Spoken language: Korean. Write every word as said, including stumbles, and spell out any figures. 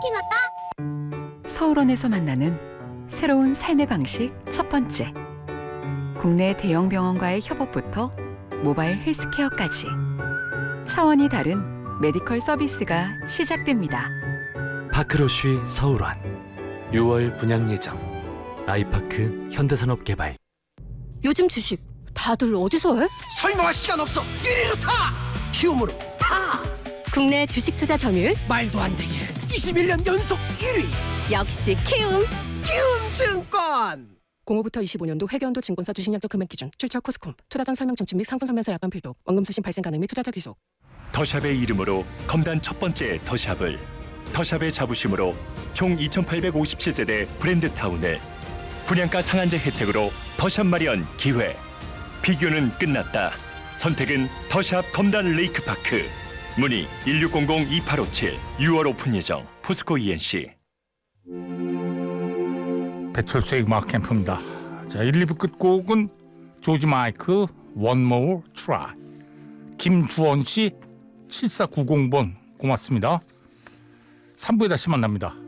치킨 왔다. 서울원에서 만나는 새로운 삶의 방식 첫 번째. 국내 대형 병원과의 협업부터 모바일 헬스케어까지 차원이 다른 메디컬 서비스가 시작됩니다. 파크로쉬 서울원 유월 분양 예정. 아이파크 현대산업개발. 요즘 주식 다들 어디서 해? 설명할 시간 없어. 일 위로 타. 키움으로 타. 국내 주식 투자 점유율 말도 안 되게 이십일 년 연속 일 위. 역시 키움. 키움증권. 공호부터 이십오 년도 회계연도 증권사 주식약정 금액 기준 출처 코스콤 투자 전 설명 청취 및 상품 설명서 약관 필독 원금 수신 발생 가능 및 투자자 귀속. 더샵의 이름으로 검단 첫 번째 더샵을, 더샵의 자부심으로 총 이천팔백오십칠 세대 브랜드타운을 분양가 상한제 혜택으로 더샵 마련 기회. 비교는 끝났다. 선택은 더샵 검단 레이크파크. 문의 일육공공 이팔오칠. 유월 오픈 예정. 포스코 이엔씨. 배철수의 음악 캠프입니다. 자, 일, 이 부 끝곡은 조지 마이클 One More Try. 김주원 씨 칠사구공 번 고맙습니다. 삼 부에 다시 만납니다.